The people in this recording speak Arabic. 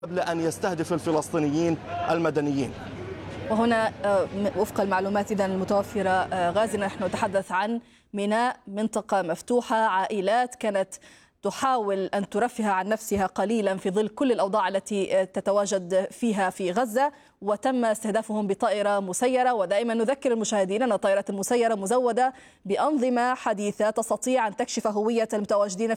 قبل أن يستهدف الفلسطينيين المدنيين. وهنا وفق المعلومات إذن المتوفرة غازي، نحن نتحدث عن ميناء، منطقة مفتوحة، عائلات كانت تحاول أن ترفه عن نفسها قليلا في ظل كل الأوضاع التي تتواجد فيها في غزة، وتم استهدافهم بطائرة مسيرة. ودائما نذكر المشاهدين أن الطائرة المسيرة مزودة بأنظمة حديثة تستطيع أن تكشف هوية المتواجدين